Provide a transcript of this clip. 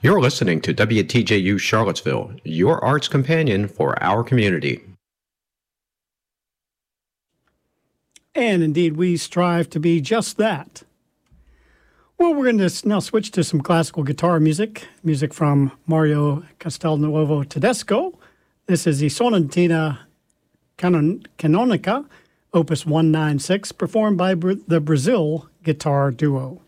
You're listening to WTJU Charlottesville, your arts companion for our community. And indeed, we strive to be just that. Well, we're going to now switch to some classical guitar music from Mario Castelnuovo Tedesco. This is the Sonatina Canonica, Opus 196, performed by the Brazil Guitar Duo.